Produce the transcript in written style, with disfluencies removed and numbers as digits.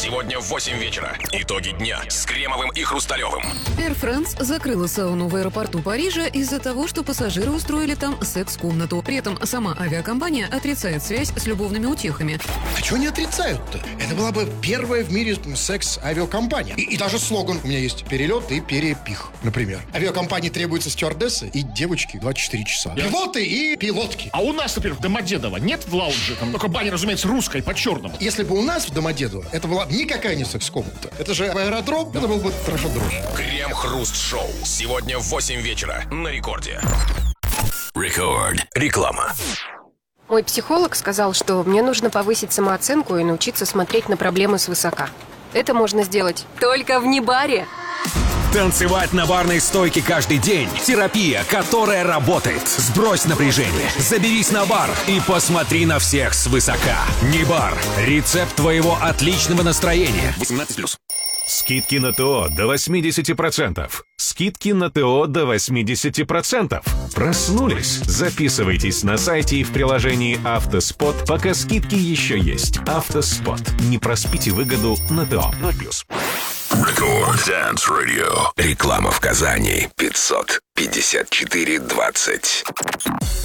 Сегодня в 8 вечера. Итоги дня с Кремовым и Хрусталевым. Air France закрыла сауну в аэропорту Парижа из-за того, что пассажиры устроили там секс-комнату. При этом сама авиакомпания отрицает связь с любовными утехами. А чего не отрицают-то? Это была бы первая в мире секс-авиакомпания. И даже слоган у меня есть: перелет и перепих, например. Авиакомпании требуются стюардессы и девочки 24 часа. Пилоты и пилотки. А у нас, например, в Домодедово нет в лаунже? Там только баня, разумеется, русской, по-черному. Если бы у нас в Домодедово это была никакая не секс-комната. Это же аэродром, это был бы трэш-дрожь. Крем-хруст-шоу. Сегодня в 8 вечера на Рекорде. Рекорд. Реклама. Мой психолог сказал, что мне нужно повысить самооценку и научиться смотреть на проблемы свысока. Это можно сделать только в Нибаре. Танцевать на барной стойке каждый день. Терапия, которая работает. Сбрось напряжение, заберись на бар и посмотри на всех свысока. Нибар. Рецепт твоего отличного настроения. 18+. Скидки на ТО до 80%. Скидки на ТО до 80%. Проснулись? Записывайтесь на сайте и в приложении «Автоспот», пока скидки еще есть. «Автоспот». Не проспите выгоду на ТО. 0+. Рекорд Dance Radio. Реклама в Казани. 554-20.